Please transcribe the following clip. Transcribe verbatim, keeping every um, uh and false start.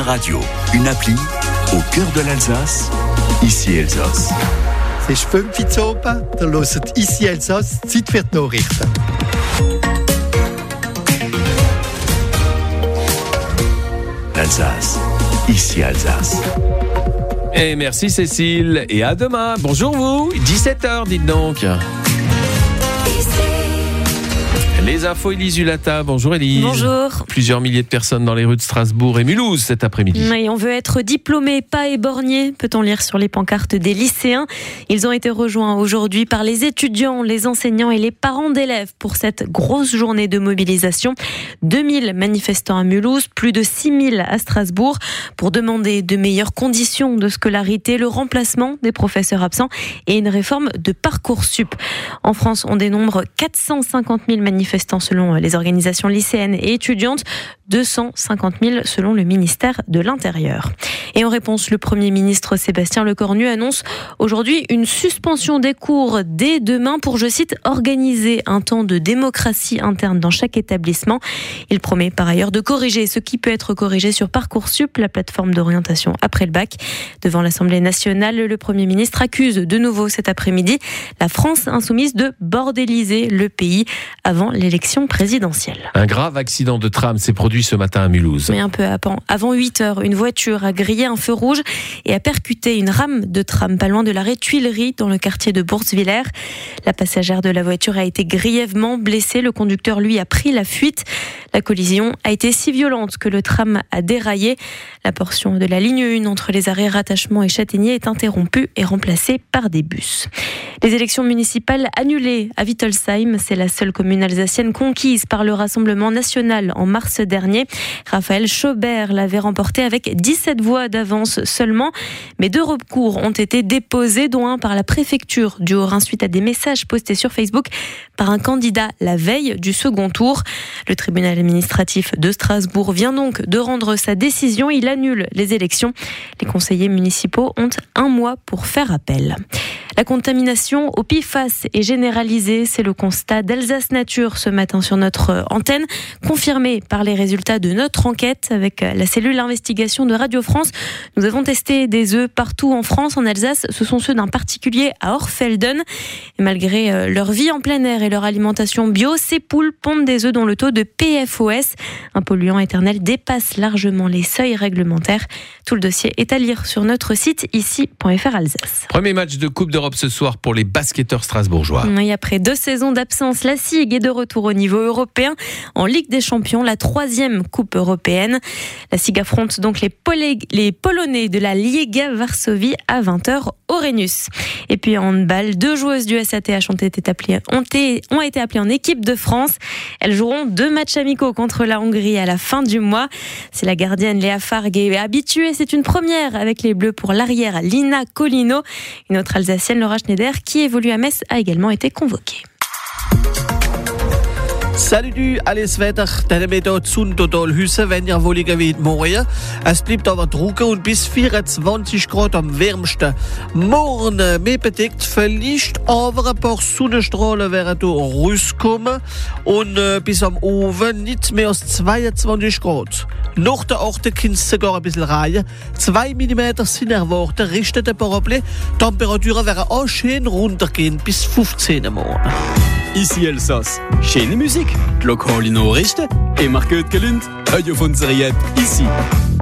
radio, une appli au cœur de l'Alsace, ici Elsass. C'est fünf Zopa, da hört ici Elsass, Zeit für die Nachrichten. L'Alsace, ici Alsace. Et merci Cécile, et à demain. Bonjour vous, dix-sept heures dites donc. Les infos, Élise Hulata. Bonjour Élise. Bonjour. Plusieurs milliers de personnes dans les rues de Strasbourg et Mulhouse cet après-midi. Oui, on veut être diplômé, pas éborgné, peut-on lire sur les pancartes des lycéens. Ils ont été rejoints aujourd'hui par les étudiants, les enseignants et les parents d'élèves pour cette grosse journée de mobilisation. deux mille manifestants à Mulhouse, plus de six mille à Strasbourg pour demander de meilleures conditions de scolarité, le remplacement des professeurs absents et une réforme de Parcoursup. En France, on dénombre quatre cent cinquante mille manifestants selon les organisations lycéennes et étudiantes, deux cent cinquante mille selon le ministère de l'Intérieur. Et en réponse, le Premier ministre Sébastien Lecornu annonce aujourd'hui une suspension des cours dès demain pour, je cite, organiser un temps de démocratie interne dans chaque établissement. Il promet par ailleurs de corriger ce qui peut être corrigé sur Parcoursup, la plateforme d'orientation après le bac. Devant l'Assemblée nationale, le Premier ministre accuse de nouveau cet après-midi la France insoumise de bordéliser le pays avant l'élection présidentielle. Un grave accident de tram s'est produit ce matin à Mulhouse. Mais un peu avant huit heures, une voiture a grillé un feu rouge et a percuté une rame de tram pas loin de l'arrêt Tuileries dans le quartier de Bourswiller. La passagère de la voiture a été grièvement blessée. Le conducteur, lui, a pris la fuite. La collision a été si violente que le tram a déraillé. La portion de la ligne un entre les arrêts Rattachement et Châtaignier est interrompue et remplacée par des bus. Les élections municipales annulées à Wittelsheim, c'est la seule commune alsacienne conquise par le Rassemblement national en mars dernier. Raphaël Schaubert l'avait remporté avec dix-sept voix d'avance seulement, mais deux recours ont été déposés, dont un par la préfecture du Haut-Rhin suite à des messages postés sur Facebook par un candidat la veille du second tour. Le tribunal administratif de Strasbourg vient donc de rendre sa décision. Il annule les élections. Les conseillers municipaux ont un mois pour faire appel. La contamination au P F A S est généralisée, c'est le constat d'Alsace Nature ce matin sur notre antenne, confirmé par les résultats de notre enquête avec la cellule investigation de Radio France. Nous avons testé des œufs partout en France, en Alsace, ce sont ceux d'un particulier à Orfelden. Et malgré leur vie en plein air et leur alimentation bio, ces poules pondent des œufs dont le taux de P F O S, un polluant éternel, dépasse largement les seuils réglementaires. Tout le dossier est à lire sur notre site ici point f r Alsace. Premier match de Coupe d'Europe ce soir pour les basketteurs strasbourgeois. Et après deux saisons d'absence, la S I G est de retour au niveau européen en Ligue des Champions, la troisième Coupe européenne. La S I G affronte donc les, Polé- les Polonais de la Liga Varsovie à vingt heures au Rhenus. Et puis en handball, deux joueuses du S A T H ont été appelées, ont été, ont été appelées en équipe de France. Elles joueront deux matchs amicaux contre la Hongrie à la fin du mois. C'est la gardienne Léa Fargue est habituée. C'est une première avec les Bleus pour l'arrière Lina Colino. Une autre Alsacienne, Laura Schneider, qui évolue à Metz, a également été convoquée. Salut du, alles weiter, dann mit dort zu total Hüsse, wenn ihr wohl geht morgen. Es bleibt aber trocken und bis vierundzwanzig Grad am wärmsten. Morgen mehr bedeckt, vielleicht aber ein paar Sonnenstrahlen werden hier rauskommen und äh, bis am Oven nicht mehr als zweiundzwanzig Grad. Nach der achten kann es sogar ein bisschen reihen. zwei Millimeter sind erwartet, richtete Parapluie. Temperaturen werden auch schön runtergehen bis fünfzehn morgen. Ici Elsass, schöne Musik, die lokale Nachrichten, immer gut gelünt, Radio von Seriette, ici.